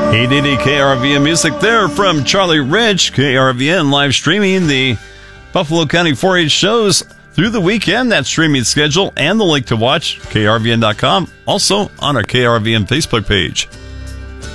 880 KRVN music there from Charlie Rich. KRVN live streaming the Buffalo County 4-H shows through the weekend. That streaming schedule and the link to watch, krvn.com. Also on our KRVN Facebook page.